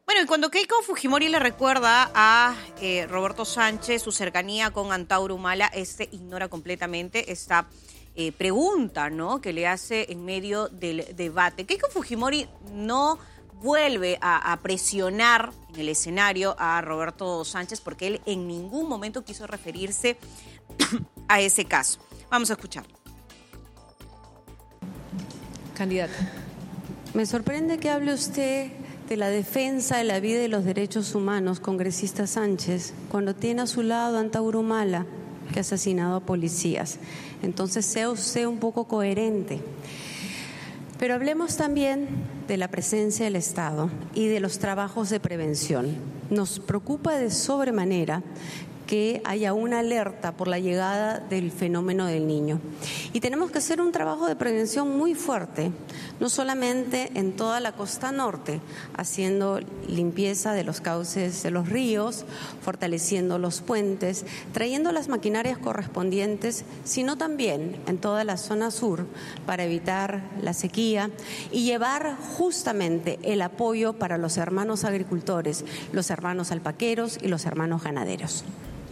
Bueno, y cuando Keiko Fujimori le recuerda a Roberto Sánchez su cercanía con Antauro Humala, ignora completamente esta pregunta, ¿no?, que le hace en medio del debate. Keiko Fujimori no vuelve a presionar en el escenario a Roberto Sánchez porque él en ningún momento quiso referirse a ese caso. Vamos a escuchar. Candidata. Me sorprende que hable usted de la defensa de la vida y los derechos humanos, congresista Sánchez, cuando tiene a su lado a Antauro Humala, que ha asesinado a policías. Entonces sea usted un poco coherente. Pero hablemos también de la presencia del Estado y de los trabajos de prevención. Nos preocupa de sobremanera que haya una alerta por la llegada del fenómeno del Niño. Y tenemos que hacer un trabajo de prevención muy fuerte, no solamente en toda la costa norte, haciendo limpieza de los cauces de los ríos, fortaleciendo los puentes, trayendo las maquinarias correspondientes, sino también en toda la zona sur para evitar la sequía y llevar justamente el apoyo para los hermanos agricultores, los hermanos alpaqueros y los hermanos ganaderos.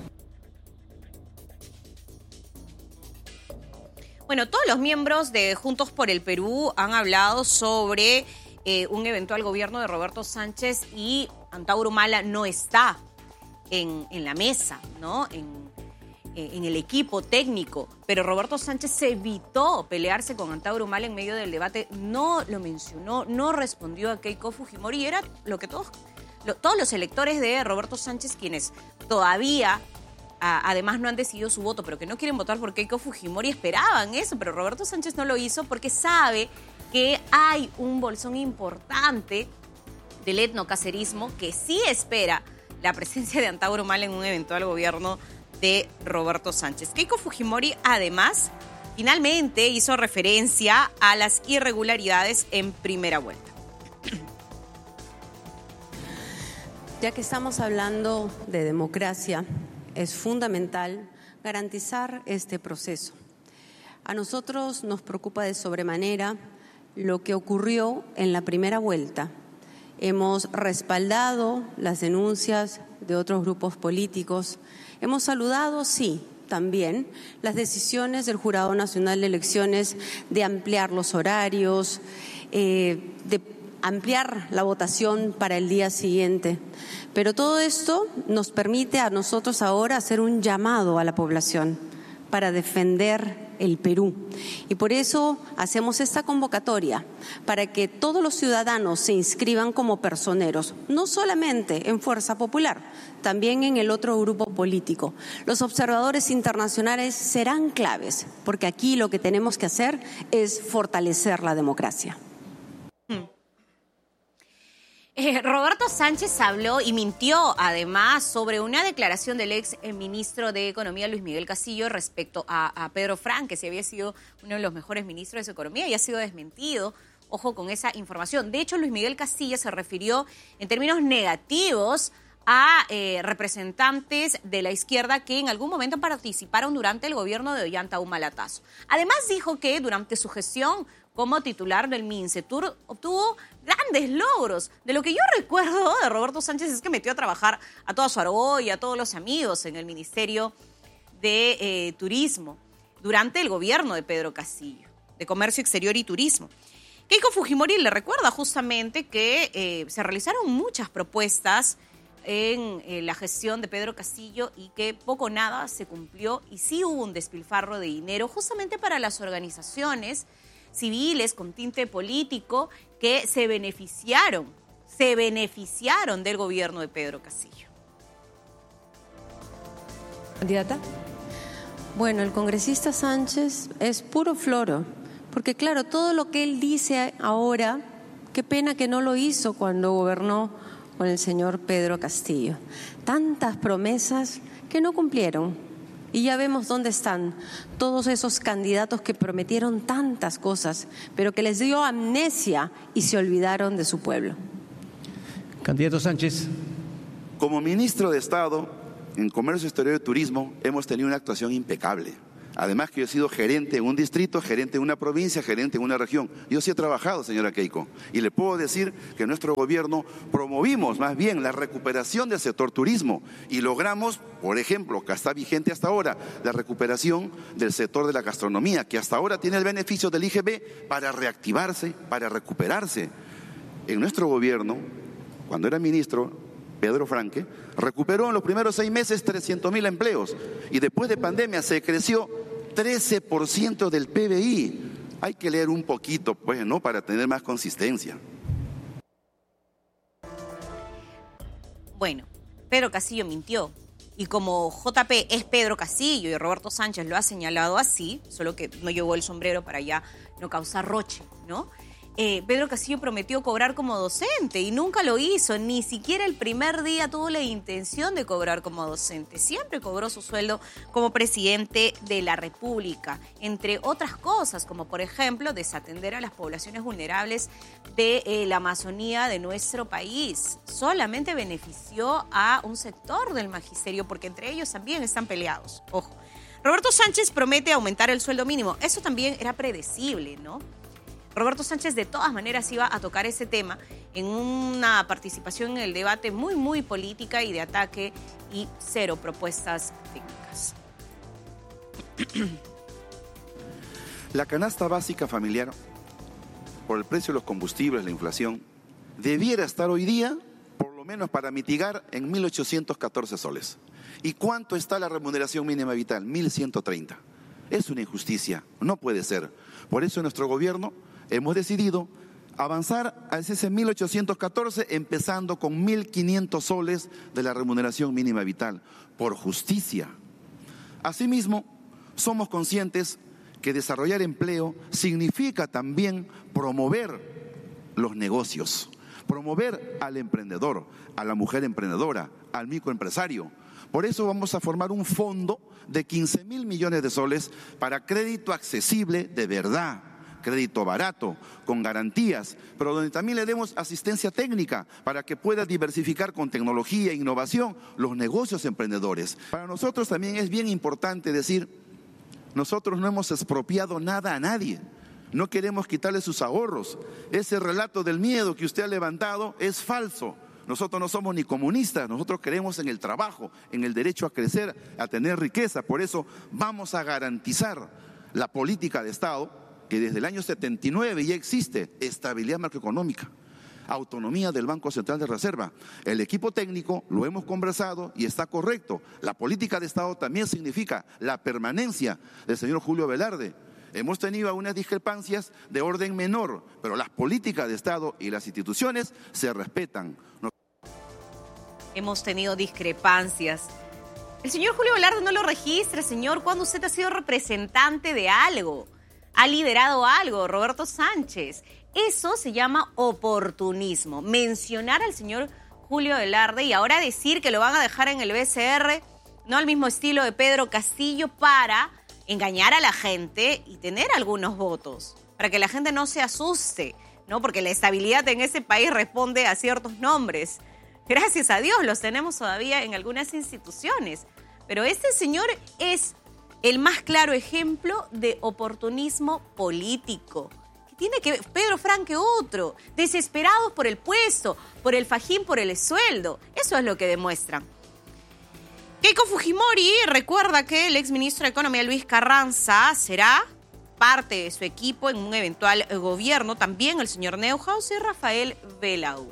Bueno, todos los miembros de Juntos por el Perú han hablado sobre un eventual gobierno de Roberto Sánchez y Antauro Humala no está en la mesa, ¿no?, en el equipo técnico. Pero Roberto Sánchez se evitó pelearse con Antauro Humala en medio del debate, no lo mencionó, no respondió a Keiko Fujimori. Y era lo que todos los electores de Roberto Sánchez, quienes todavía además no han decidido su voto, pero que no quieren votar por Keiko Fujimori, esperaban eso, pero Roberto Sánchez no lo hizo porque sabe que hay un bolsón importante del etnocacerismo que sí espera la presencia de Antauro Humala en un eventual gobierno de Roberto Sánchez. Keiko Fujimori, además, finalmente hizo referencia a las irregularidades en primera vuelta. Ya que estamos hablando de democracia, es fundamental garantizar este proceso. A nosotros nos preocupa de sobremanera lo que ocurrió en la primera vuelta. Hemos respaldado las denuncias de otros grupos políticos. Hemos saludado, sí, también las decisiones del Jurado Nacional de Elecciones de ampliar los horarios, de ampliar la votación para el día siguiente. Pero todo esto nos permite a nosotros ahora hacer un llamado a la población para defender el Perú. Y por eso hacemos esta convocatoria, para que todos los ciudadanos se inscriban como personeros, no solamente en Fuerza Popular, también en el otro grupo político. Los observadores internacionales serán claves, porque aquí lo que tenemos que hacer es fortalecer la democracia. Roberto Sánchez habló y mintió además sobre una declaración del ex ministro de Economía, Luis Miguel Castillo, respecto a Pedro Frank, que sí había sido uno de los mejores ministros de Economía y ha sido desmentido. Ojo con esa información. De hecho, Luis Miguel Castillo se refirió en términos negativos a representantes de la izquierda que en algún momento participaron durante el gobierno de Ollanta Humala Tazo. Además dijo que durante su gestión como titular del MINCETUR obtuvo grandes logros. De lo que yo recuerdo de Roberto Sánchez es que metió a trabajar a toda su argot y a todos los amigos en el Ministerio de Turismo durante el gobierno de Pedro Castillo, de Comercio Exterior y Turismo. Keiko Fujimori le recuerda justamente que se realizaron muchas propuestas en la gestión de Pedro Castillo y que poco o nada se cumplió y sí hubo un despilfarro de dinero justamente para las organizaciones civiles con tinte político que se beneficiaron del gobierno de Pedro Castillo. Candidata. Bueno, el congresista Sánchez es puro floro, porque claro, todo lo que él dice ahora, qué pena que no lo hizo cuando gobernó con el señor Pedro Castillo. Tantas promesas que no cumplieron. Y ya vemos dónde están todos esos candidatos que prometieron tantas cosas, pero que les dio amnesia y se olvidaron de su pueblo. Candidato Sánchez. Como ministro de Estado en Comercio Exterior y Turismo hemos tenido una actuación impecable. Además que yo he sido gerente en un distrito, gerente en una provincia, gerente en una región. Yo sí he trabajado, señora Keiko, y le puedo decir que nuestro gobierno promovimos más bien la recuperación del sector turismo y logramos, por ejemplo, que está vigente hasta ahora, la recuperación del sector de la gastronomía, que hasta ahora tiene el beneficio del IGB para reactivarse, para recuperarse. En nuestro gobierno, cuando era ministro, Pedro Franque, recuperó en los primeros 6 meses 300.000 empleos y después de pandemia se creció 13% del PBI. Hay que leer un poquito, pues, ¿no?, para tener más consistencia. Bueno, Pedro Castillo mintió. Y como JP es Pedro Castillo y Roberto Sánchez lo ha señalado así, solo que no llevó el sombrero para ya no causar roche, ¿no? Pedro Castillo prometió cobrar como docente y nunca lo hizo, ni siquiera el primer día tuvo la intención de cobrar como docente. Siempre cobró su sueldo como presidente de la República, entre otras cosas, como por ejemplo desatender a las poblaciones vulnerables de la Amazonía de nuestro país. Solamente benefició a un sector del magisterio porque entre ellos también están peleados. Ojo, Roberto Sánchez promete aumentar el sueldo mínimo. Eso también era predecible, ¿no? Roberto Sánchez de todas maneras iba a tocar ese tema en una participación en el debate muy política y de ataque y cero propuestas técnicas. La canasta básica familiar, por el precio de los combustibles, la inflación, debiera estar hoy día, por lo menos para mitigar, en 1.814 soles. ¿Y cuánto está la remuneración mínima vital? 1.130. Es una injusticia, no puede ser. Por eso nuestro gobierno hemos decidido avanzar a ese 1.814, empezando con 1.500 soles de la remuneración mínima vital, por justicia. Asimismo, somos conscientes que desarrollar empleo significa también promover los negocios, promover al emprendedor, a la mujer emprendedora, al microempresario. Por eso vamos a formar un fondo de 15.000 millones de soles para crédito accesible de verdad, crédito barato, con garantías, pero donde también le demos asistencia técnica para que pueda diversificar con tecnología e innovación los negocios emprendedores. Para nosotros también es bien importante decir, nosotros no hemos expropiado nada a nadie, no queremos quitarle sus ahorros. Ese relato del miedo que usted ha levantado es falso. Nosotros no somos ni comunistas, nosotros creemos en el trabajo, en el derecho a crecer, a tener riqueza. Por eso vamos a garantizar la política de Estado, que desde el año 79 ya existe: estabilidad macroeconómica, autonomía del Banco Central de Reserva. El equipo técnico lo hemos conversado y está correcto. La política de Estado también significa la permanencia del señor Julio Velarde. Hemos tenido algunas discrepancias de orden menor, pero las políticas de Estado y las instituciones se respetan. Hemos tenido discrepancias. El señor Julio Velarde no lo registra, señor, cuando usted ha sido representante de algo, ha liderado algo, Roberto Sánchez. Eso se llama oportunismo. Mencionar al señor Julio Velarde y ahora decir que lo van a dejar en el BCR, no al mismo estilo de Pedro Castillo, para engañar a la gente y tener algunos votos, para que la gente no se asuste, ¿no? Porque la estabilidad en ese país responde a ciertos nombres. Gracias a Dios los tenemos todavía en algunas instituciones. Pero este señor es el más claro ejemplo de oportunismo político. ¿Qué tiene que ver Pedro Franque otro? Desesperados por el puesto, por el fajín, por el sueldo. Eso es lo que demuestran. Keiko Fujimori recuerda que el exministro de Economía Luis Carranza será parte de su equipo en un eventual gobierno. También el señor Neuhaus y Rafael Belaúnde.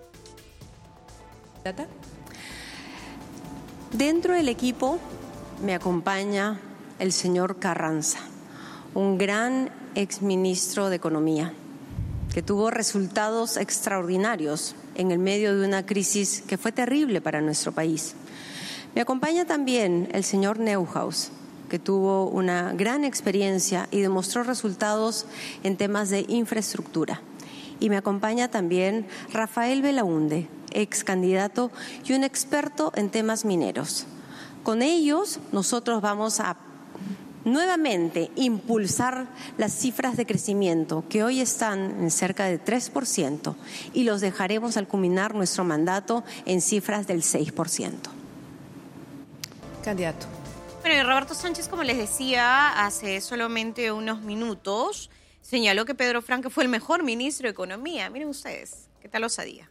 Dentro del equipo me acompaña el señor Carranza, un gran exministro de Economía, que tuvo resultados extraordinarios en el medio de una crisis que fue terrible para nuestro país. Me acompaña también el señor Neuhaus, que tuvo una gran experiencia y demostró resultados en temas de infraestructura. Y me acompaña también Rafael Belaúnde, ex candidato y un experto en temas mineros. Con ellos nosotros vamos a nuevamente impulsar las cifras de crecimiento que hoy están en cerca de 3% y los dejaremos al culminar nuestro mandato en cifras del 6%. Candidato. Bueno, y Roberto Sánchez, como les decía hace solamente unos minutos, señaló que Pedro Franque fue el mejor ministro de Economía. Miren ustedes, qué tal osadía.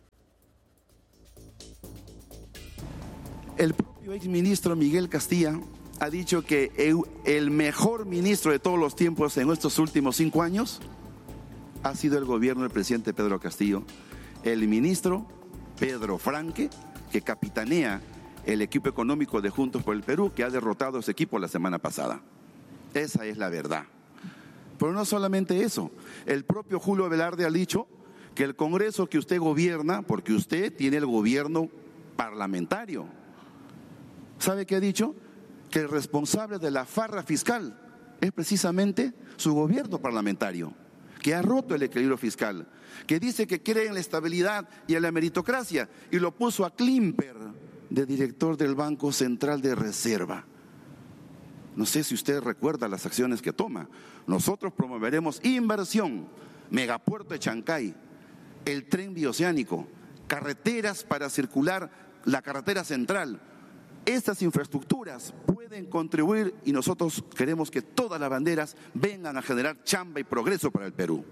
El propio exministro Miguel Castilla ha dicho que el mejor ministro de todos los tiempos en estos últimos 5 años ha sido el gobierno del presidente Pedro Castillo, el ministro Pedro Franque, que capitanea el equipo económico de Juntos por el Perú, que ha derrotado a ese equipo la semana pasada. Esa es la verdad. Pero no solamente eso, el propio Julio Velarde ha dicho que el Congreso que usted gobierna, porque usted tiene el gobierno parlamentario, ¿sabe qué ha dicho? Que el responsable de la farra fiscal es precisamente su gobierno parlamentario, que ha roto el equilibrio fiscal, que dice que cree en la estabilidad y en la meritocracia, y lo puso a Klimper de director del Banco Central de Reserva. No sé si usted recuerda las acciones que toma. Nosotros promoveremos inversión, megapuerto de Chancay, el tren bioceánico, carreteras para circular, la carretera central. Estas infraestructuras pueden contribuir y nosotros queremos que todas las banderas vengan a generar chamba y progreso para el Perú.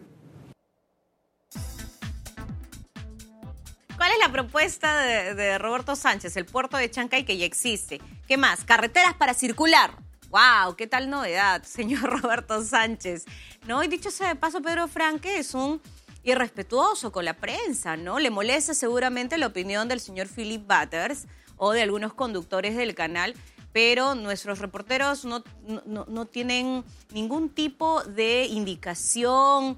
¿Cuál es la propuesta de Roberto Sánchez? El puerto de Chancay, que ya existe. ¿Qué más? Carreteras para circular. ¡Wow! ¡Qué tal novedad, señor Roberto Sánchez! ¿No? Y dicho sea de paso, Pedro Franque es un irrespetuoso con la prensa, ¿no? Le molesta seguramente la opinión del señor Philip Butters o de algunos conductores del canal, pero nuestros reporteros no tienen ningún tipo de indicación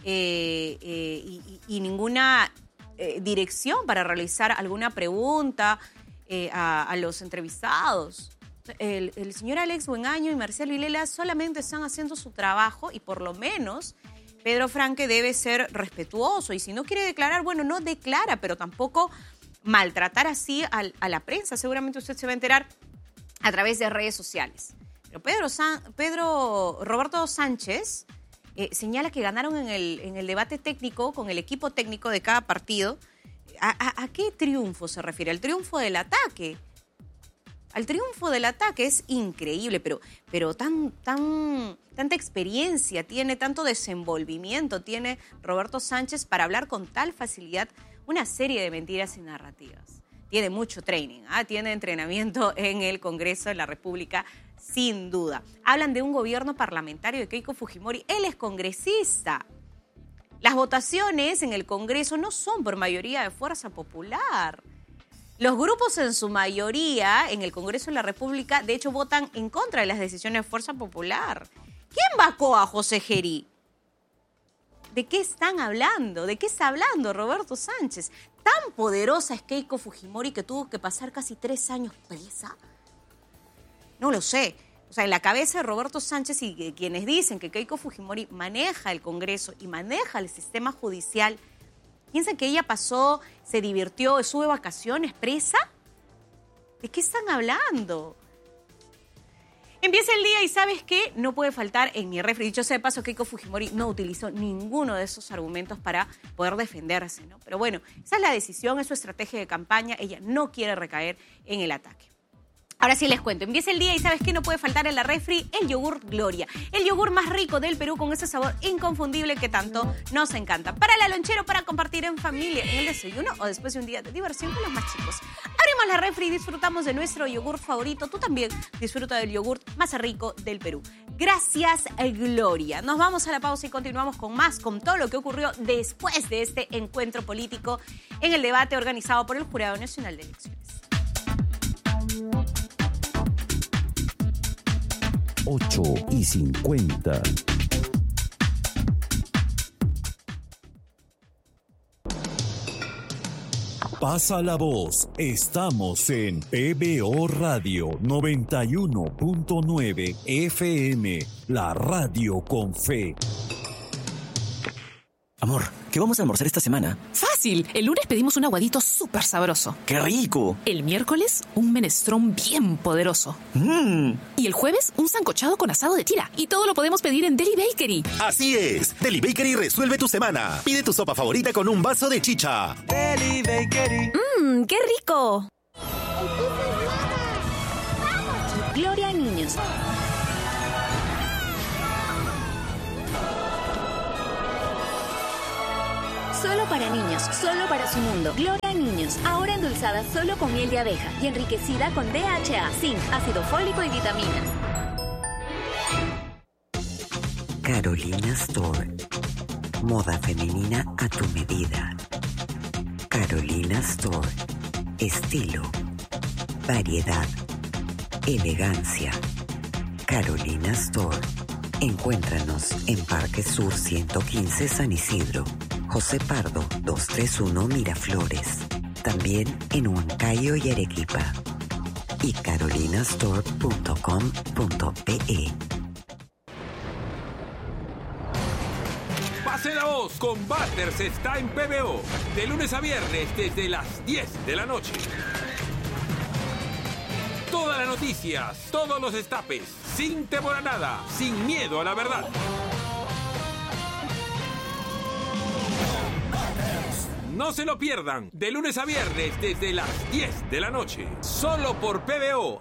y ninguna dirección para realizar alguna pregunta a los entrevistados. El señor Alex Buenaño y Marcial Vilela solamente están haciendo su trabajo y por lo menos Pedro Franque debe ser respetuoso y si no quiere declarar, bueno, no declara, pero tampoco maltratar así a la prensa. Seguramente usted se va a enterar a través de redes sociales. Pero Roberto Sánchez señala que ganaron en el debate técnico con el equipo técnico de cada partido. ¿A qué triunfo se refiere? ¿Al triunfo del ataque? Al triunfo del ataque es increíble, pero tanta experiencia tiene, tanto desenvolvimiento tiene Roberto Sánchez para hablar con tal facilidad una serie de mentiras y narrativas. Tiene mucho training, tiene entrenamiento en el Congreso de la República, sin duda. Hablan de un gobierno parlamentario de Keiko Fujimori. Él es congresista. Las votaciones en el Congreso no son por mayoría de fuerza popular. Los grupos en su mayoría en el Congreso de la República, de hecho, votan en contra de las decisiones de fuerza popular. ¿Quién vacó a José Gerí? ¿De qué están hablando? ¿De qué está hablando Roberto Sánchez? ¿Tan poderosa es Keiko Fujimori que tuvo que pasar casi 3 años presa? No lo sé. O sea, en la cabeza de Roberto Sánchez y quienes dicen que Keiko Fujimori maneja el Congreso y maneja el sistema judicial, ¿piensan que ella pasó, se divirtió, estuvo de vacaciones presa? ¿De qué están hablando? Empieza el día y ¿sabes qué? No puede faltar en mi refri. Dicho sea de paso, Keiko Fujimori no utilizó ninguno de esos argumentos para poder defenderse, ¿no? Pero bueno, esa es la decisión, es su estrategia de campaña. Ella no quiere recaer en el ataque. Ahora sí les cuento, empieza el día y ¿sabes qué? No puede faltar en la refri el yogur Gloria. El yogur más rico del Perú con ese sabor inconfundible que tanto nos encanta. Para la lonchera, para compartir en familia, en el desayuno o después de un día de diversión con los más chicos. Abrimos la refri y disfrutamos de nuestro yogur favorito. Tú también disfruta del yogur más rico del Perú. Gracias, Gloria. Nos vamos a la pausa y continuamos con más, con todo lo que ocurrió después de este encuentro político en el debate organizado por el Jurado Nacional de Elecciones. 8:50. Pasa la voz. Estamos en PBO Radio 91.9 FM, la radio con fe. Amor, ¿qué vamos a almorzar esta semana? Fácil. El lunes pedimos un aguadito súper sabroso. ¡Qué rico! El miércoles, un menestrón bien poderoso. Y el jueves, un sancochado con asado de tira. Y todo lo podemos pedir en Deli Bakery. Así es. Deli Bakery resuelve tu semana. Pide tu sopa favorita con un vaso de chicha. Deli Bakery. ¡Qué rico! Gloria Niño niños. Solo para niños, solo para su mundo. Gloria Niños, ahora endulzada solo con miel de abeja y enriquecida con DHA, zinc, ácido fólico y vitaminas. Carolina Store. Moda femenina a tu medida. Carolina Store. Estilo, variedad, elegancia. Carolina Store. Encuéntranos en Parque Sur 115 San Isidro, José Pardo 231 Miraflores. También en Huancayo y Arequipa. Y carolinastore.com.pe. Pase la voz, Combaters está en PBO, de lunes a viernes desde las 10 de la noche. Todas las noticias, todos los destapes, sin temor a nada, sin miedo a la verdad. No se lo pierdan, de lunes a viernes desde las 10 de la noche, solo por PBO.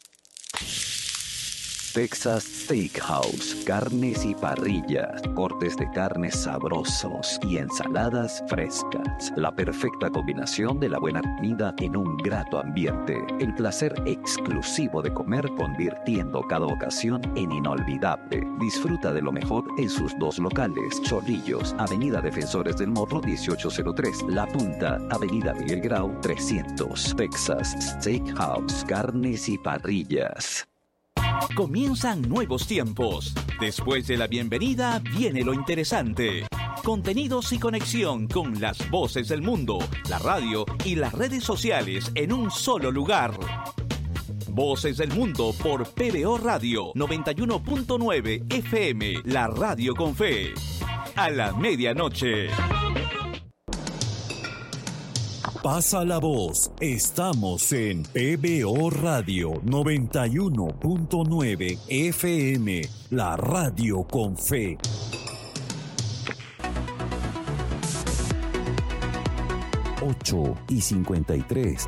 Texas Steakhouse, carnes y parrillas, cortes de carnes sabrosos y ensaladas frescas. La perfecta combinación de la buena comida en un grato ambiente. El placer exclusivo de comer convirtiendo cada ocasión en inolvidable. Disfruta de lo mejor en sus dos locales. Chorrillos, Avenida Defensores del Morro 1803. La Punta, Avenida Miguel Grau 300. Texas Steakhouse, carnes y parrillas. Comienzan nuevos tiempos. Después de la bienvenida viene lo interesante. Contenidos y conexión con las voces del mundo, la radio y las redes sociales en un solo lugar. Voces del Mundo por PBO Radio 91.9 FM, la radio con fe. A la medianoche. Pasa la voz. Estamos en PBO Radio 91.9 FM, la radio con fe. Ocho y 53.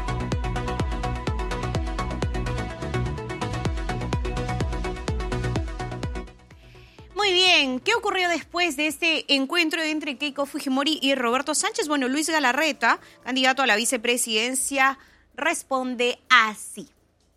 Muy bien, ¿qué ocurrió después de este encuentro entre Keiko Fujimori y Roberto Sánchez? Bueno, Luis Galarreta, candidato a la vicepresidencia, responde así.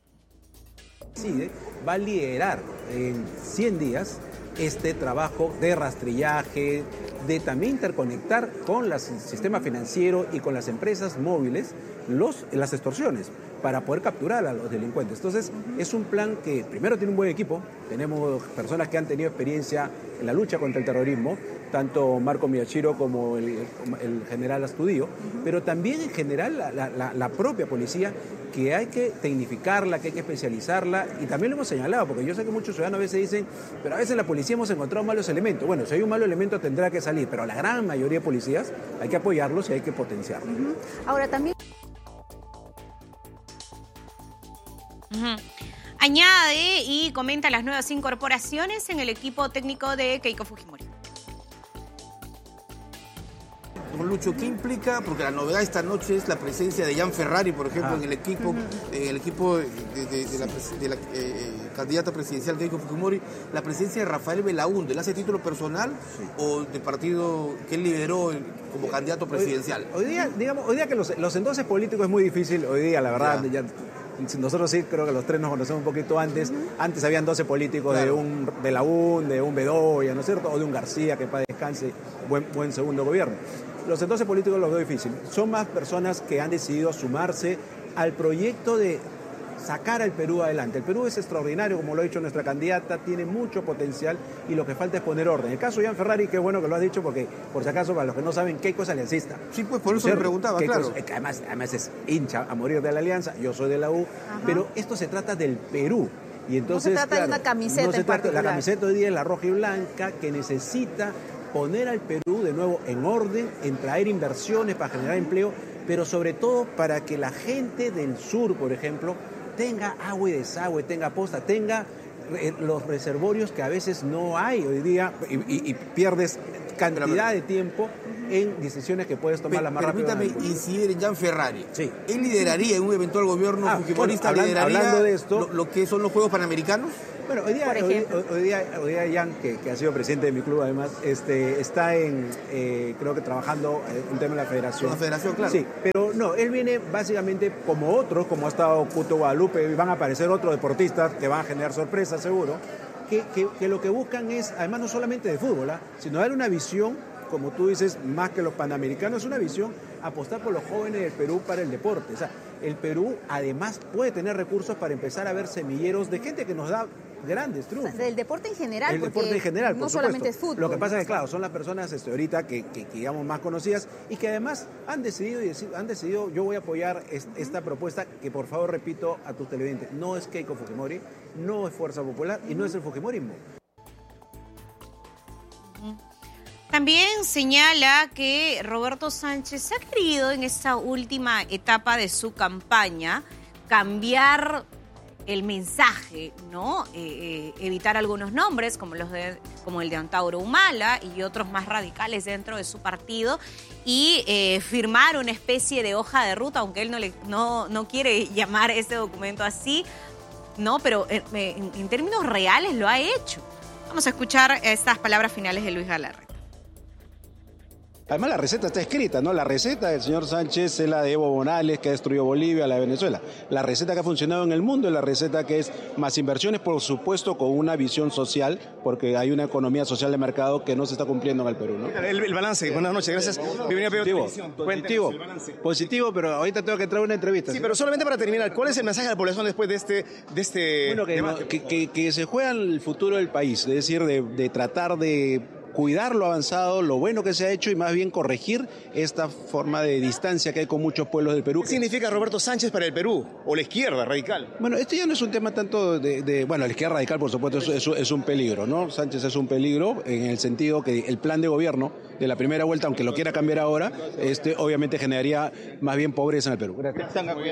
Va a liderar en 100 días este trabajo de rastrillaje, de también interconectar con el sistema financiero y con las empresas móviles las extorsiones para poder capturar a los delincuentes. Entonces, es un plan que primero tiene un buen equipo. Tenemos personas que han tenido experiencia en la lucha contra el terrorismo, tanto Marco Miyashiro como el general Astudillo, pero también en general la propia policía, que hay que tecnificarla, que hay que especializarla, y también lo hemos señalado, porque yo sé que muchos ciudadanos a veces dicen, pero a veces en la policía hemos encontrado malos elementos. Bueno, si hay un malo elemento tendrá que salir, pero la gran mayoría de policías hay que apoyarlos y hay que potenciarlos. Ahora también... Añade y comenta las nuevas incorporaciones en el equipo técnico de Keiko Fujimori. Don Lucho, ¿qué implica? Porque la novedad esta noche es la presencia de Jan Ferrari, por ejemplo, en el equipo, de la candidata presidencial Keiko Fujimori, la presencia de Rafael Belaúnde. ¿Le hace título personal o del partido que él lideró como candidato presidencial? Hoy día que los entonces políticos es muy difícil, hoy día la verdad, ya, nosotros sí creo que los tres nos conocemos un poquito antes. Antes habían 12 políticos, claro, de un Belaúnde, de un Bedoya, ¿no es cierto? O de un García, que para descanse, buen segundo gobierno. Los entonces políticos los veo difícil. Son más personas que han decidido sumarse al proyecto de sacar al Perú adelante. El Perú es extraordinario, como lo ha dicho nuestra candidata, tiene mucho potencial y lo que falta es poner orden. El caso de Jan Ferrari, qué bueno que lo has dicho, porque por si acaso, para los que no saben, Keiko es aliancista. Sí, pues por eso me preguntaba, claro. Además es hincha a morir de la Alianza, yo soy de la U, pero esto se trata del Perú. Y entonces, no se trata de una camiseta en particular. La camiseta hoy día es la roja y blanca, que necesita poner al Perú de nuevo en orden, en traer inversiones para generar empleo, pero sobre todo para que la gente del sur, por ejemplo, tenga agua y desagüe, tenga posta, tenga los reservorios que a veces no hay hoy día y pierdes cantidad de tiempo en decisiones que puedes tomar las más rápido. Permítame incidir en Jan Ferrari. Sí. ¿Él lideraría en un eventual gobierno fujimorista, hablando de esto, lo que son los Juegos Panamericanos? Bueno, hoy día Jan, que ha sido presidente de mi club además, está creo que trabajando en tema de la federación. La federación, claro. Sí, pero no, él viene básicamente como otros, como ha estado Cuto Guadalupe, y van a aparecer otros deportistas que van a generar sorpresas seguro, que lo que buscan es, además no solamente de fútbol, sino dar una visión, como tú dices, más que los panamericanos, una visión, apostar por los jóvenes del Perú para el deporte. O sea, el Perú además puede tener recursos para empezar a ver semilleros de gente que nos da grandes triunfos. O sea, del deporte en general, el deporte en general, por no supuesto. solamente es fútbol. Lo que pasa es que, claro, son las personas ahorita que digamos más conocidas y que además han decidido, yo voy a apoyar esta propuesta que, por favor, repito a tus televidentes, no es Keiko Fujimori, no es Fuerza Popular y no es el Fujimorismo. También señala que Roberto Sánchez ha querido en esta última etapa de su campaña cambiar el mensaje, ¿no? Evitar algunos nombres como el de Antauro Humala y otros más radicales dentro de su partido y firmar una especie de hoja de ruta, aunque él no quiere llamar ese documento así, ¿no? Pero en términos reales lo ha hecho. Vamos a escuchar estas palabras finales de Luis Galarreta. Además la receta está escrita, ¿no? La receta del señor Sánchez es la de Evo Morales, que ha destruido Bolivia, la de Venezuela. La receta que ha funcionado en el mundo es la receta que es más inversiones, por supuesto, con una visión social, porque hay una economía social de mercado que no se está cumpliendo en el Perú, ¿no? El balance, buenas noches, gracias. Bienvenido a Positivo, pero ahorita tengo que entrar a una entrevista. Sí, pero solamente para terminar, ¿cuál es el mensaje de la población después de este bueno, que se juega el futuro del país, es decir, de tratar de cuidar lo avanzado, lo bueno que se ha hecho y más bien corregir esta forma de distancia que hay con muchos pueblos del Perú. ¿Qué significa Roberto Sánchez para el Perú? ¿O la izquierda radical? Bueno, este ya no es un tema tanto bueno, la izquierda radical por supuesto es un peligro, ¿no? Sánchez es un peligro en el sentido que el plan de gobierno de la primera vuelta, aunque lo quiera cambiar ahora, obviamente generaría más bien pobreza en el Perú. Gracias.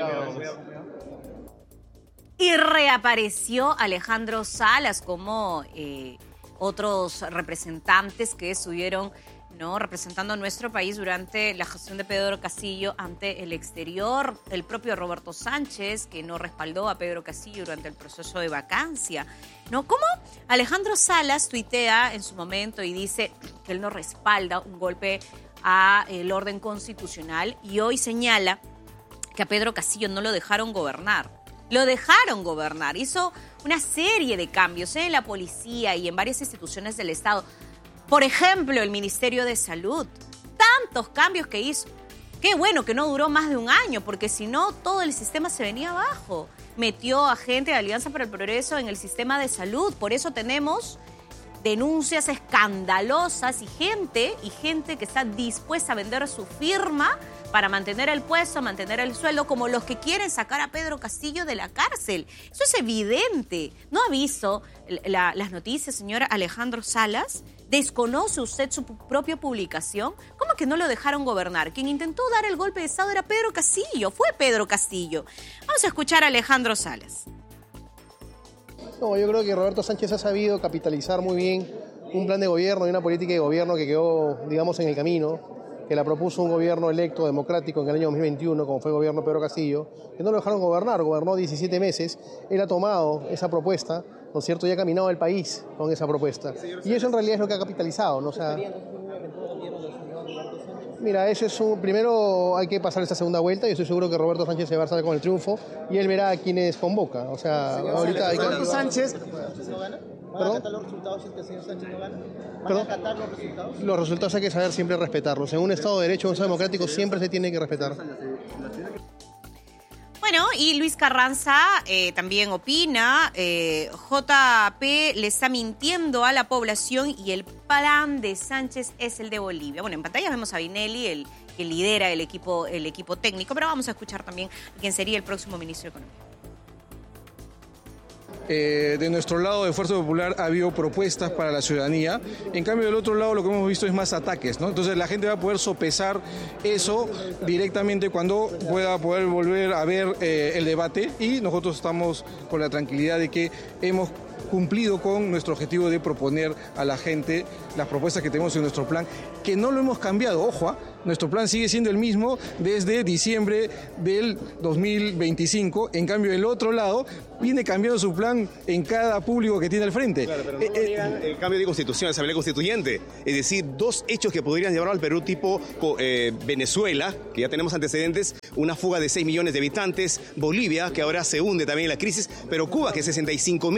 Y reapareció Alejandro Salas como otros representantes que estuvieron, ¿no?, representando a nuestro país durante la gestión de Pedro Castillo ante el exterior. El propio Roberto Sánchez, que no respaldó a Pedro Castillo durante el proceso de vacancia, ¿no? ¿Cómo? Alejandro Salas tuitea en su momento y dice que él no respalda un golpe al orden constitucional y hoy señala que a Pedro Castillo no lo dejaron gobernar. Lo dejaron gobernar, hizo una serie de cambios en la policía y en varias instituciones del Estado. Por ejemplo, el Ministerio de Salud. Tantos cambios que hizo. Qué bueno que no duró más de un año, porque si no, todo el sistema se venía abajo. Metió a gente de Alianza para el Progreso en el sistema de salud. Por eso tenemos denuncias escandalosas y gente que está dispuesta a vender su firma para mantener el puesto, mantener el sueldo, como los que quieren sacar a Pedro Castillo de la cárcel. Eso es evidente. ¿No ha visto las noticias, señor Alejandro Salas? ¿Desconoce usted su propia publicación? ¿Cómo que no lo dejaron gobernar? Quien intentó dar el golpe de Estado era Pedro Castillo, fue Pedro Castillo. Vamos a escuchar a Alejandro Salas. No, yo creo que Roberto Sánchez ha sabido capitalizar muy bien un plan de gobierno y una política de gobierno que quedó, digamos, en el camino, que la propuso un gobierno electo democrático en el año 2021, como fue el gobierno de Pedro Castillo, que no lo dejaron gobernar, gobernó 17 meses, él ha tomado esa propuesta, ¿no es cierto?, y ha caminado el país con esa propuesta. Y eso en realidad es lo que ha capitalizado, ¿no? O sea, mira, primero hay que pasar esta segunda vuelta y estoy seguro que Roberto Sánchez se va a salir con el triunfo y él verá a quienes convoca. O sea, ahorita hay que... Roberto Sánchez... ¿Van a acatar los resultados si el señor Sánchez no gana? ¿Van a acatar los resultados? Los resultados hay que saber siempre respetarlos. En un Estado de Derecho, en un Estado democrático, siempre se tiene que respetar. Bueno, y Luis Carranza también opina, JP le está mintiendo a la población y el plan de Sánchez es el de Bolivia. Bueno, en pantalla vemos a Vinelli, el que lidera el equipo técnico, pero vamos a escuchar también a quién sería el próximo ministro de Economía. De nuestro lado de Fuerza Popular ha habido propuestas para la ciudadanía, en cambio del otro lado lo que hemos visto es más ataques, ¿no? Entonces la gente va a poder sopesar eso directamente cuando pueda poder volver a ver el debate y nosotros estamos con la tranquilidad de que hemos cumplido con nuestro objetivo de proponer a la gente las propuestas que tenemos en nuestro plan, que no lo hemos cambiado, ojo, nuestro plan sigue siendo el mismo desde diciembre del 2025, en cambio el otro lado viene cambiando su plan en cada público que tiene al frente. Claro, pero no niegan el cambio de constitución, Asamblea Constituyente, es decir, dos hechos que podrían llevar al Perú tipo Venezuela, que ya tenemos antecedentes, una fuga de 6 millones de habitantes, Bolivia, que ahora se hunde también en la crisis, pero Cuba, que 65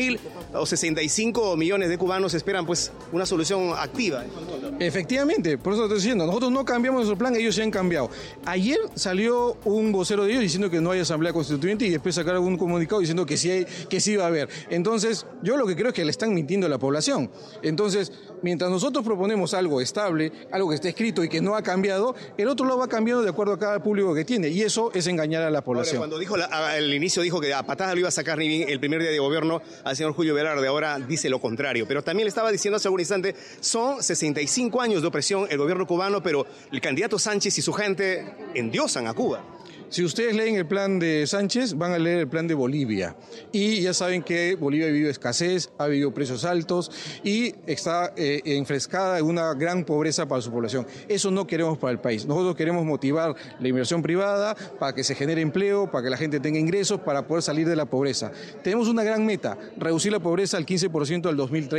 millones de cubanos esperan pues una solución activa. Efectivamente, por eso estoy diciendo, nosotros no cambiamos nuestro plan, ellos se han cambiado. Ayer salió un vocero de ellos diciendo que no hay asamblea constituyente y después sacaron un comunicado diciendo que sí va a haber. Entonces, yo lo que creo es que le están mintiendo a la población. Entonces, mientras nosotros proponemos algo estable, algo que esté escrito y que no ha cambiado, el otro lado va cambiando de acuerdo a cada público que tiene, y eso es engañar a la población. Ahora, cuando dijo al inicio dijo que a patadas lo iba a sacar ni bien el primer día de gobierno al señor Julio Velarde, ahora dice lo contrario. Pero también le estaba diciendo hace algún instante, son 65 años de opresión el gobierno cubano, pero el candidato Sánchez y su gente endiosan a Cuba. Si ustedes leen el plan de Sánchez, van a leer el plan de Bolivia. Y ya saben que Bolivia ha vivido escasez, ha vivido precios altos y está enfrescada en una gran pobreza para su población. Eso no queremos para el país. Nosotros queremos motivar la inversión privada para que se genere empleo, para que la gente tenga ingresos, para poder salir de la pobreza. Tenemos una gran meta, reducir la pobreza al 15% al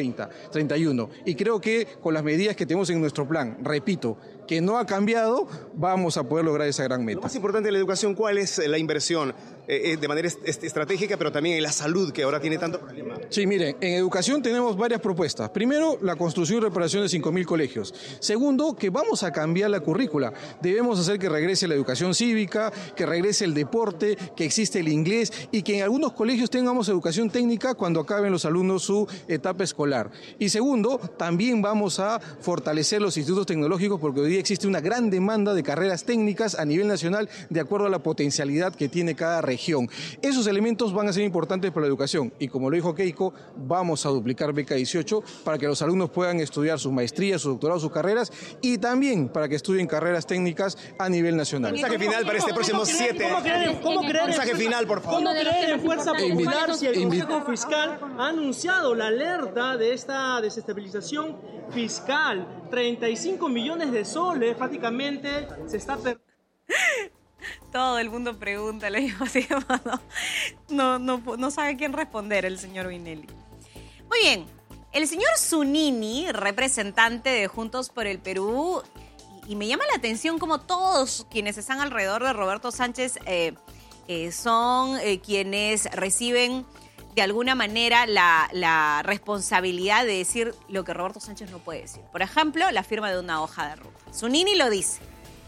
2031. Y creo que con las medidas que tenemos en nuestro plan, repito, que no ha cambiado, vamos a poder lograr esa gran meta. Lo más importante de la educación, ¿cuál es la inversión de manera estratégica, pero también en la salud, que ahora tiene tanto problema? Sí, miren, en educación tenemos varias propuestas. Primero, la construcción y reparación de 5.000 colegios. Segundo, que vamos a cambiar la currícula. Debemos hacer que regrese la educación cívica, que regrese el deporte, que existe el inglés y que en algunos colegios tengamos educación técnica cuando acaben los alumnos su etapa escolar. Y segundo, también vamos a fortalecer los institutos tecnológicos porque hoy día existe una gran demanda de carreras técnicas a nivel nacional de acuerdo a la potencialidad que tiene cada región. Esos elementos van a ser importantes para la educación y como lo dijo Keiko, vamos a duplicar beca 18 para que los alumnos puedan estudiar sus maestrías, sus doctorados, sus carreras y también para que estudien carreras técnicas a nivel nacional. Mensaje final para este próximo 7. ¿Cómo creer? Mensaje final, por favor. ¿Cómo creer en Fuerza Popular si el Consejo Fiscal ha anunciado la alerta de esta desestabilización fiscal? 35 millones de soles prácticamente se está perdiendo. Todo el mundo pregunta, le digo así, no sabe quién responder el señor Vinelli. Muy bien, el señor Zunini, representante de Juntos por el Perú, y me llama la atención como todos quienes están alrededor de Roberto Sánchez son quienes reciben de alguna manera la responsabilidad de decir lo que Roberto Sánchez no puede decir. Por ejemplo, la firma de una hoja de ruta. Zunini lo dice.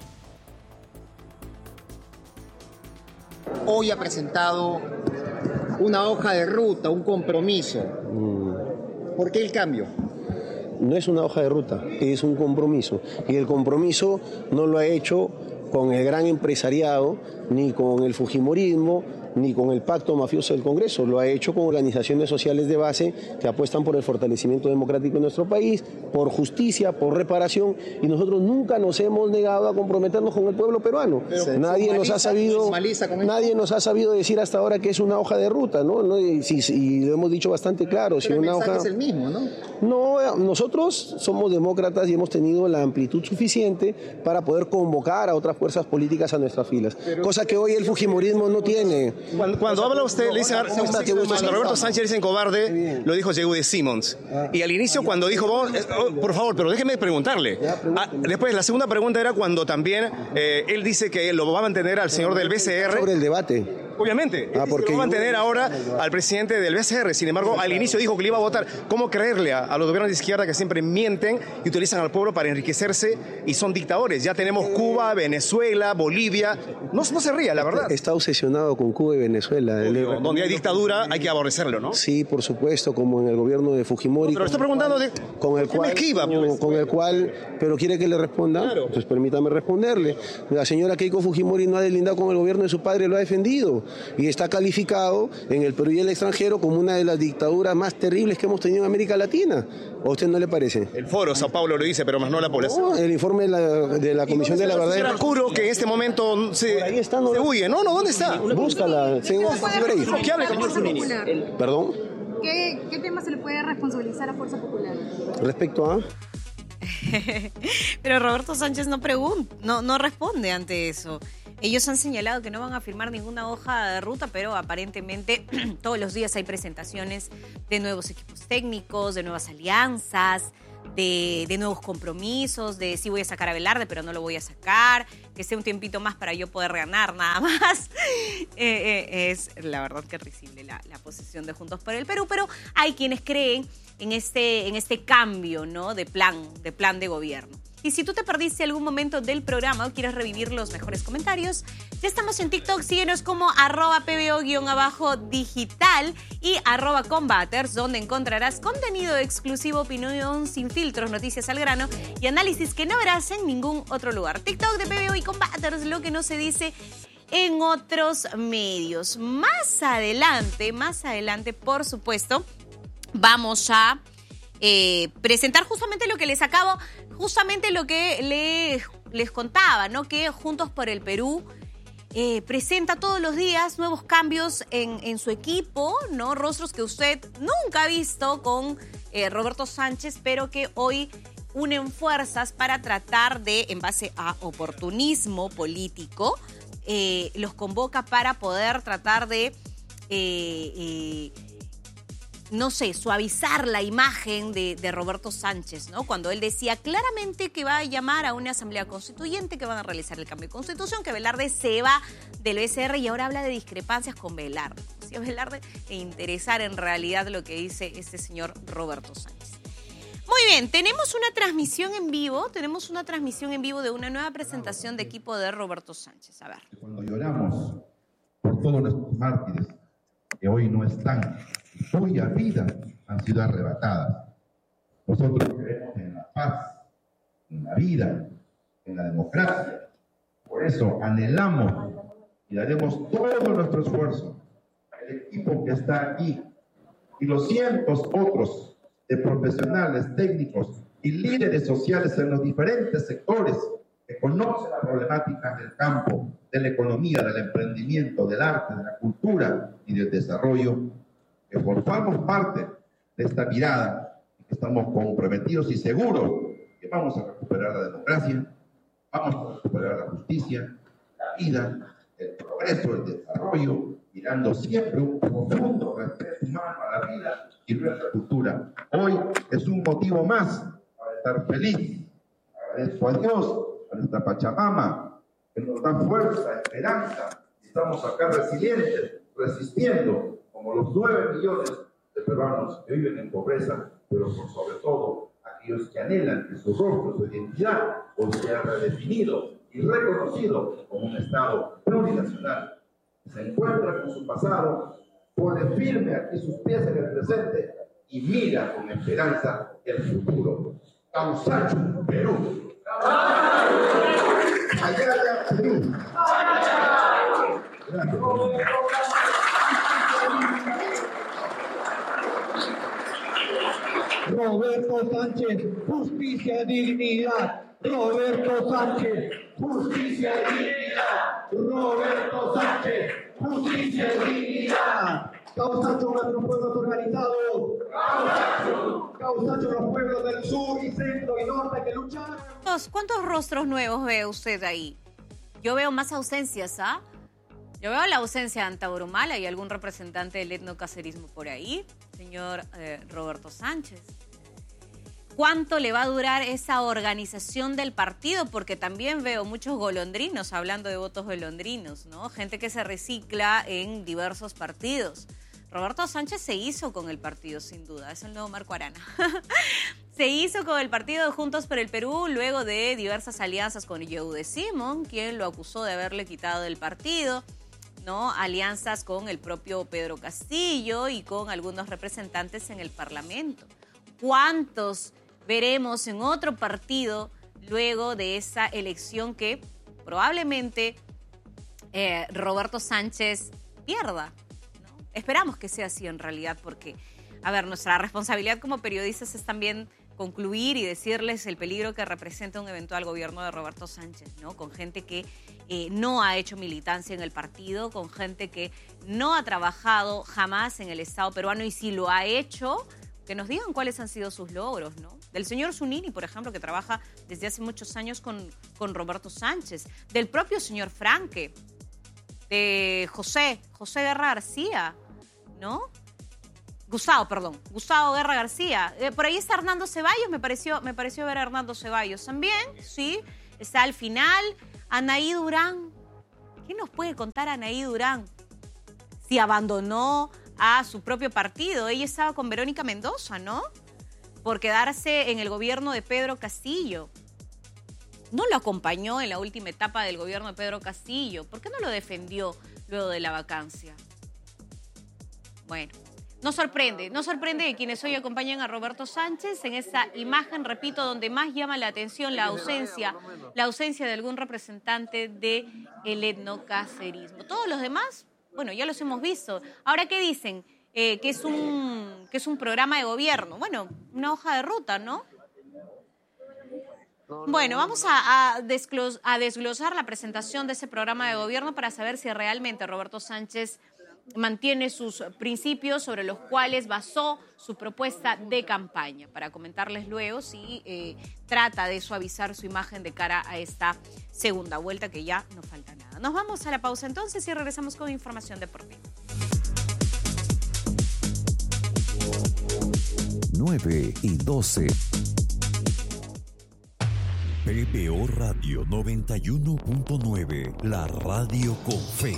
Hoy ha presentado una hoja de ruta, un compromiso. ¿Por qué el cambio? No es una hoja de ruta, es un compromiso. Y el compromiso no lo ha hecho con el gran empresariado, ni con el fujimorismo, ni con el pacto mafioso del Congreso. Lo ha hecho con organizaciones sociales de base que apuestan por el fortalecimiento democrático de nuestro país, por justicia, por reparación, y nosotros nunca nos hemos negado a comprometernos con el pueblo peruano. Nadie nos ha sabido decir hasta ahora que es una hoja de ruta, ¿no? Y lo hemos dicho bastante claro. Pero el mensaje es el mismo, ¿no? No, nosotros somos demócratas y hemos tenido la amplitud suficiente para poder convocar a otras fuerzas políticas a nuestras filas, cosa que hoy el fujimorismo no tiene. Cuando habla usted, le dice cuando Roberto Sánchez dice cobarde, lo dijo Yehude Simons. Y al inicio cuando dijo, por favor, pero déjeme preguntarle. Después, la segunda pregunta era cuando también él dice que lo va a mantener al señor del BCR. Sobre el debate. Obviamente, porque lo va a mantener ahora al presidente del BCR. Sin embargo, al inicio dijo que le iba a votar. ¿Cómo creerle a los gobiernos de izquierda que siempre mienten y utilizan al pueblo para enriquecerse y son dictadores? Ya tenemos Cuba, Venezuela, Bolivia. No se ría, la verdad. Está obsesionado con Cuba y Venezuela. Donde hay dictadura hay que aborrecerlo, ¿no? Sí, por supuesto, como en el gobierno de Fujimori. Pero estoy preguntando con el cual, pero quiere que le responda. Claro. Entonces permítame responderle. La señora Keiko Fujimori no ha deslindado con el gobierno de su padre, lo ha defendido. Y está calificado en el Perú y el extranjero como una de las dictaduras más terribles que hemos tenido en América Latina. ¿A usted no le parece? El Foro Sao Paulo lo dice, pero más no la población. No, el informe de la Comisión de la Verdad. Era Curo que en este momento se huye. No, ¿dónde está? Búscala. ¿Qué hable con ¿Perdón? ¿Qué tema se le puede responsabilizar a Fuerza Popular? Respecto a... Pero Roberto Sánchez no responde ante eso. Ellos han señalado que no van a firmar ninguna hoja de ruta, pero aparentemente todos los días hay presentaciones de nuevos equipos técnicos, de nuevas alianzas, de nuevos compromisos, de sí voy a sacar a Velarde, pero no lo voy a sacar, que sea un tiempito más para yo poder ganar nada más. Es la verdad que risible la posición de Juntos por el Perú, pero hay quienes creen en este cambio, ¿no?, de plan de gobierno. Y si tú te perdiste algún momento del programa o quieres revivir los mejores comentarios, ya estamos en TikTok. Síguenos como @pbo_digital y @combaters, donde encontrarás contenido exclusivo, opinión sin filtros, noticias al grano y análisis que no verás en ningún otro lugar. TikTok de PBO y Combaters, lo que no se dice en otros medios. Más adelante, por supuesto, vamos a presentar justamente lo que les acabo, justamente lo que les contaba, ¿no? Que Juntos por el Perú presenta todos los días nuevos cambios en su equipo, ¿no? Rostros que usted nunca ha visto con Roberto Sánchez, pero que hoy unen fuerzas para tratar de, en base a oportunismo político, los convoca para poder tratar de suavizar la imagen de Roberto Sánchez, ¿no? Cuando él decía claramente que va a llamar a una asamblea constituyente, que van a realizar el cambio de constitución, que Velarde se va del BCR y ahora habla de discrepancias con Velarde. Si a Velarde le interesara en realidad lo que dice este señor Roberto Sánchez. Muy bien, tenemos una transmisión en vivo de una nueva presentación de equipo de Roberto Sánchez. A ver. Cuando lloramos por todos nuestros mártires que hoy no están, cuya vida han sido arrebatadas. Nosotros creemos en la paz, en la vida, en la democracia. Por eso anhelamos y daremos todo nuestro esfuerzo al equipo que está aquí y los cientos otros de profesionales, técnicos y líderes sociales en los diferentes sectores que conocen las problemáticas del campo, de la economía, del emprendimiento, del arte, de la cultura y del desarrollo, que formamos parte de esta mirada y que estamos comprometidos y seguros que vamos a recuperar la democracia, vamos a recuperar la justicia, la vida, el progreso, el desarrollo, mirando siempre un profundo respeto humano a la vida y nuestra cultura. Hoy es un motivo más para estar feliz. Agradezco a Dios, a nuestra Pachamama, que nos da fuerza, esperanza. Estamos acá resilientes, resistiendo, como los 9 millones de peruanos que viven en pobreza, pero por sobre todo aquellos que anhelan que su rostro, su identidad, hoy sea redefinido y reconocido como un Estado plurinacional. Se encuentra con su pasado, pone firme aquí sus pies en el presente y mira con esperanza el futuro. Causacho, Perú. Allá, Perú. Gracias. Roberto Sánchez, justicia, dignidad. Roberto Sánchez, justicia, dignidad. Roberto Sánchez, justicia, dignidad. Causacho, nuestros pueblos organizados. Causacho, los pueblos del sur y centro y norte que lucharon. ¿Cuántos rostros nuevos ve usted ahí? Yo veo más ausencias, ¿ah? Yo veo la ausencia de Antaurumala y algún representante del etnocacerismo por ahí, señor Roberto Sánchez. ¿Cuánto le va a durar esa organización del partido? Porque también veo muchos golondrinos, hablando de votos golondrinos, ¿no? Gente que se recicla en diversos partidos. Roberto Sánchez se hizo con el partido, sin duda. Es el nuevo Marco Arana. Se hizo con el partido de Juntos por el Perú luego de diversas alianzas con Yehude Simón, quien lo acusó de haberle quitado del partido, ¿no? Alianzas con el propio Pedro Castillo y con algunos representantes en el Parlamento. ¿Cuántos veremos en otro partido luego de esa elección que probablemente Roberto Sánchez pierda? Esperamos que sea así en realidad porque, a ver, nuestra responsabilidad como periodistas es también concluir y decirles el peligro que representa un eventual gobierno de Roberto Sánchez, ¿no? Con gente que no ha hecho militancia en el partido, con gente que no ha trabajado jamás en el Estado peruano y si lo ha hecho, que nos digan cuáles han sido sus logros, ¿no? Del señor Zunini, por ejemplo, que trabaja desde hace muchos años con Roberto Sánchez, del propio señor Franque, de José Guerra García, ¿no? Gustavo Guerra García. Por ahí está Hernando Ceballos, me pareció ver a Hernando Ceballos también, sí. Está al final Anaí Durán. ¿Qué nos puede contar Anaí Durán? Si abandonó a su propio partido. Ella estaba con Verónica Mendoza, ¿no? Por quedarse en el gobierno de Pedro Castillo. No lo acompañó en la última etapa del gobierno de Pedro Castillo. ¿Por qué no lo defendió luego de la vacancia? Bueno, nos sorprende de quienes hoy acompañan a Roberto Sánchez en esa imagen, repito, donde más llama la atención la ausencia de algún representante del etnocacerismo. Todos los demás, bueno, ya los hemos visto. Ahora, ¿qué dicen? Que es un programa de gobierno. Bueno, una hoja de ruta, ¿no? Bueno, vamos a desglosar la presentación de ese programa de gobierno para saber si realmente Roberto Sánchez mantiene sus principios sobre los cuales basó su propuesta de campaña, para comentarles luego si trata de suavizar su imagen de cara a esta segunda vuelta, que ya no falta nada. Nos vamos a la pausa entonces y regresamos con información deportiva. 9:12. PBO Radio 91.9, la radio con fe.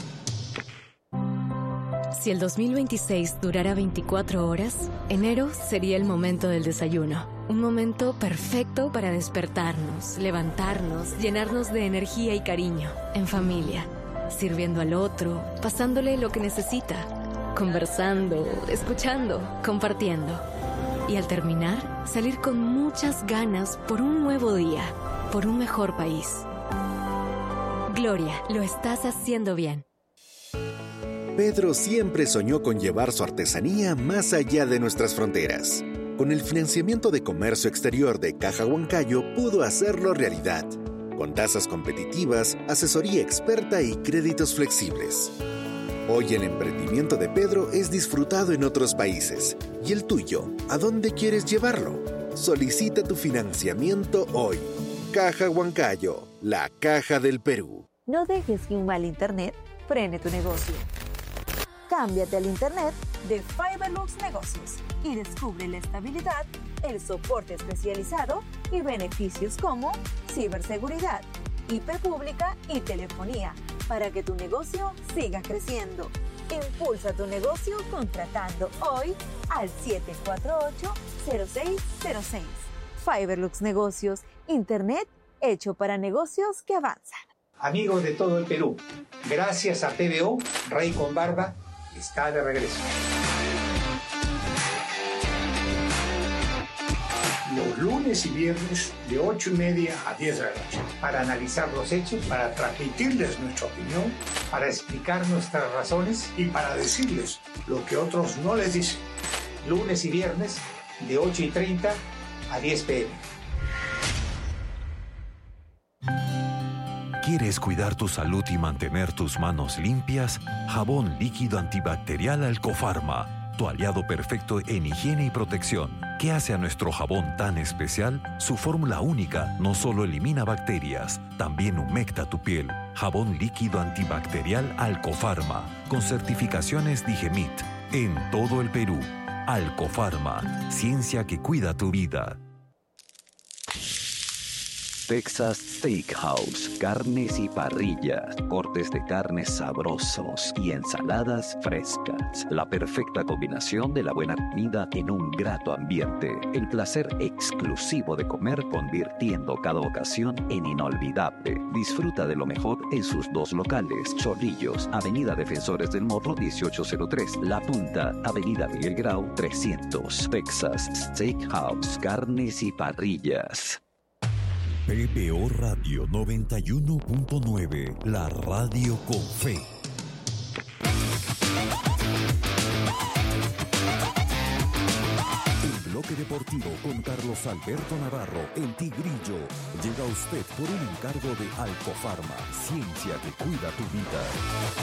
Si el 2026 durara 24 horas, enero sería el momento del desayuno. Un momento perfecto para despertarnos, levantarnos, llenarnos de energía y cariño, en familia, sirviendo al otro, pasándole lo que necesita, conversando, escuchando, compartiendo. Y al terminar, salir con muchas ganas por un nuevo día, por un mejor país. Gloria, lo estás haciendo bien. Pedro siempre soñó con llevar su artesanía más allá de nuestras fronteras. Con el financiamiento de comercio exterior de Caja Huancayo pudo hacerlo realidad, con tasas competitivas, asesoría experta y créditos flexibles. Hoy el emprendimiento de Pedro es disfrutado en otros países. ¿Y el tuyo? ¿A dónde quieres llevarlo? Solicita tu financiamiento hoy. Caja Huancayo, la caja del Perú. No dejes que un mal internet frene tu negocio. Cámbiate al internet de Fiberlux Negocios y descubre la estabilidad, el soporte especializado y beneficios como ciberseguridad, IP pública y telefonía para que tu negocio siga creciendo. Impulsa tu negocio contratando hoy al 748-0606. Fiberlux Negocios, internet hecho para negocios que avanzan. Amigos de todo el Perú, gracias a PBO, Rey con Barba está de regreso. Los lunes y viernes de 8:30 a 10 de la noche, para analizar los hechos, para transmitirles nuestra opinión, para explicar nuestras razones y para decirles lo que otros no les dicen. Lunes y viernes de 8:30 a 10 p.m. ¿Quieres cuidar tu salud y mantener tus manos limpias? Jabón líquido antibacterial Alcofarma, tu aliado perfecto en higiene y protección. ¿Qué hace a nuestro jabón tan especial? Su fórmula única no solo elimina bacterias, también humecta tu piel. Jabón líquido antibacterial Alcofarma, con certificaciones Digemit, en todo el Perú. Alcofarma, ciencia que cuida tu vida. Texas Steakhouse, carnes y parrillas, cortes de carnes sabrosos y ensaladas frescas. La perfecta combinación de la buena comida en un grato ambiente. El placer exclusivo de comer convirtiendo cada ocasión en inolvidable. Disfruta de lo mejor en sus dos locales. Chorrillos, Avenida Defensores del Morro 1803. La Punta, Avenida Miguel Grau 300. Texas Steakhouse, carnes y parrillas. PBO Radio 91.9, la radio con fe. El Bloque Deportivo con Carlos Alberto Navarro, el Tigrillo. Llega a usted por un encargo de Alcofarma, ciencia que cuida tu vida.